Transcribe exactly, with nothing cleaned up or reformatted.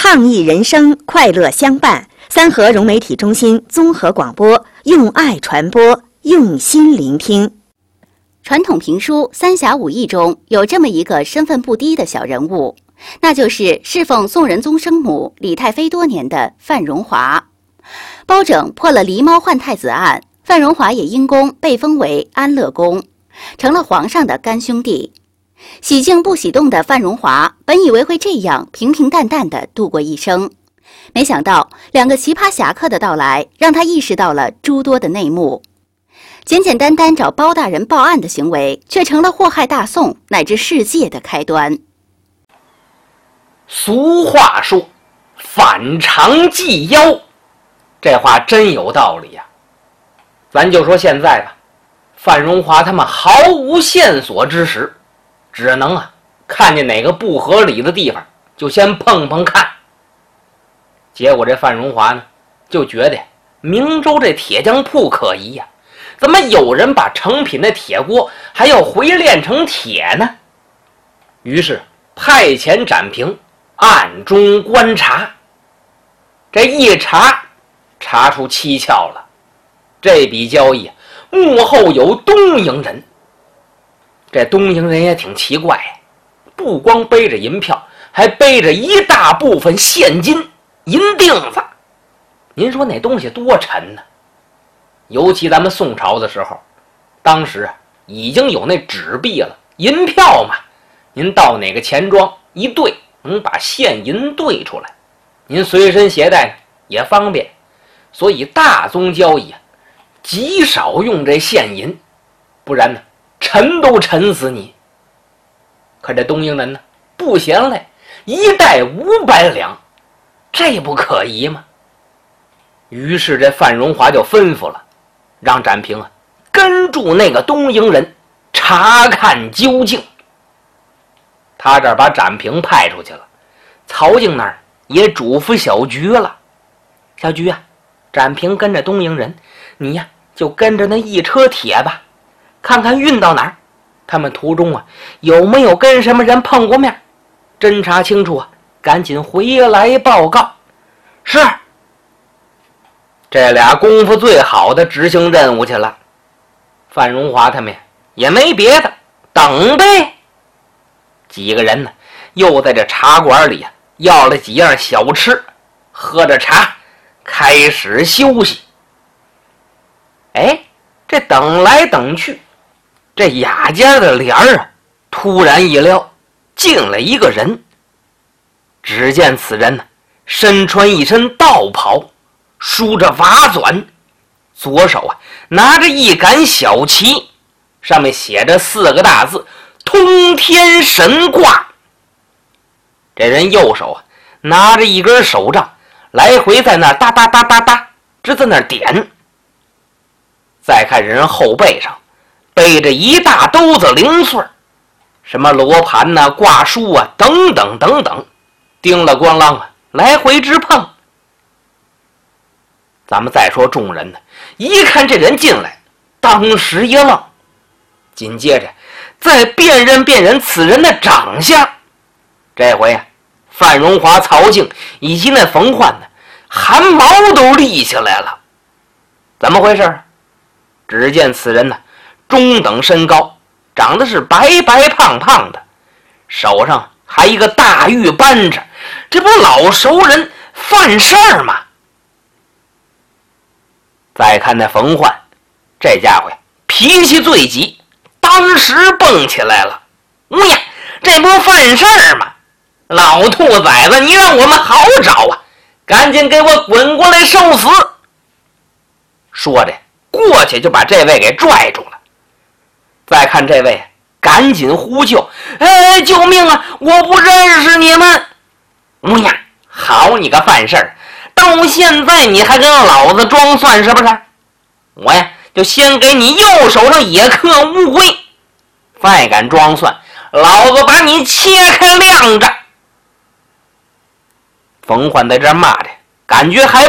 抗疫人生，快乐相伴。三河融媒体中心综合广播，用爱传播，用心聆听。 传统评书《三侠五义》中有这么一个身份不低的小人物，那就是侍奉宋仁宗生母李太妃多年的范荣华。包拯破了狸猫换太子案，范荣华也因功被封为安乐公，成了皇上的干兄弟。喜静不喜动的范荣华本以为会这样平平淡淡地度过一生，没想到两个奇葩侠客的到来，让他意识到了诸多的内幕。简简单单找包大人报案的行为，却成了祸害大宋乃至世界的开端。 俗话说，反常忌妖，这话真有道理呀、啊。咱就说现在吧，范荣华他们毫无线索之时，只能啊看见哪个不合理的地方，就先碰碰看。结果这范荣华呢，就觉得明州这铁匠铺可疑呀、啊。怎么有人把成品的铁锅还要回炼成铁呢？于是派遣展平暗中观察。这一查，查出蹊跷了。这笔交易幕后有东瀛人。这东瀛人也挺奇怪，不光背着银票，还背着一大部分现金银锭子。您说那东西多沉呢？尤其咱们宋朝的时候，当时已经有那纸币了，银票嘛，您到哪个钱庄一兑，能把现银兑出来，您随身携带呢也方便。所以大宗交易啊，极少用这现银，不然呢沉都沉死你。可这东瀛人呢不嫌累，一袋五百两，这不可疑吗？于是这范荣华就吩咐了，让展平啊跟住那个东瀛人查看究竟。他这儿把展平派出去了，曹静那儿也嘱咐小菊了，小菊啊，展平跟着东瀛人，你呀就跟着那一车铁吧，看看运到哪儿，他们途中啊有没有跟什么人碰过面，侦查清楚啊，赶紧回来报告。是。这俩功夫最好的执行任务去了。范荣华他们也没别的，等呗。几个人呢又在这茶馆里要了几样小吃，喝着茶开始休息。哎，这等来等去，这雅间的帘儿啊突然一撩，进来一个人。只见此人呢身穿一身道袍，梳着瓦纂，左手啊拿着一杆小旗，上面写着四个大字通天神卦。这人右手啊拿着一根手杖，来回在那哒哒哒哒哒直在那点。再看人后背上背着一大兜子零碎，什么罗盘呐、啊、卦书啊等等等等，叮了咣啷啊来回直碰。咱们再说众人呢，一看这人进来，当时一愣，紧接着再辨认辨认此人的长相。这回啊，范荣华、曹静以及那冯焕呢，汗毛都立起来了。怎么回事？只见此人呢，中等身高，长得是白白胖胖的，手上还一个大玉扳着，这不老熟人范事儿吗？再看那冯焕，这家伙脾气最急，当时蹦起来了。哎呀，这不犯事儿吗？老兔崽子，你让我们好找啊，赶紧给我滚过来受死。说着过去就把这位给拽住了。再看这位赶紧呼救，哎，救命啊，我不认识你们。哎呀，好你个犯事儿，到现在你还跟老子装蒜是不是？我呀就先给你右手上也刻乌龟，再敢装蒜，老子把你切开晾着。冯焕在这骂着，感觉还